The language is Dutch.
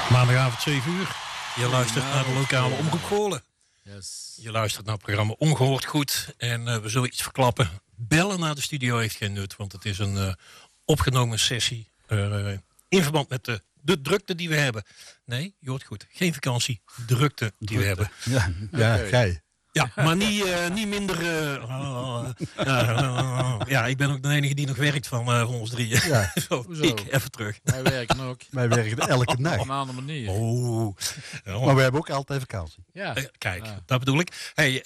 Maandagavond 7 uur. Je luistert naar de lokale Omroep Goorlen. Yes. Je luistert naar het programma Ongehoord Goed. En we zullen iets verklappen. Bellen naar de studio heeft geen nut. Want het is een opgenomen sessie. In verband met de drukte die we hebben. Nee, je hoort goed. Geen vakantie. Drukte die we hebben. Ja, gij. Ja, maar niet minder... ja, ik ben ook de enige die nog werkt van ons drieën. Ja. Zo, Hoezo? ik, even terug. Wij werken ook. Wij werken elke Op nacht. een andere manier. Oh. Ja, Maar we hebben ook altijd vakantie. Ja. kijk, Ja. dat bedoel ik. Hey,